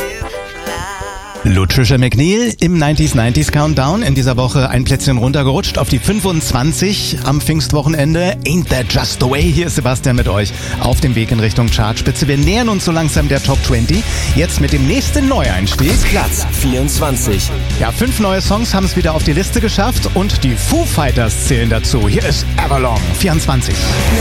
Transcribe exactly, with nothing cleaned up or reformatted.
Patricia McNeil im neunziger neunziger Countdown. In dieser Woche ein Plätzchen runtergerutscht auf die fünfundzwanzig am Pfingstwochenende. Ain't that just the way? Hier ist Sebastian mit euch auf dem Weg in Richtung Chartspitze. Wir nähern uns so langsam der Top zwanzig. Jetzt mit dem nächsten Neueinstieg. Platz vierundzwanzig. Ja, fünf neue Songs haben es wieder auf die Liste geschafft und die Foo Fighters zählen dazu. Hier ist Everlong, vierundzwanzig.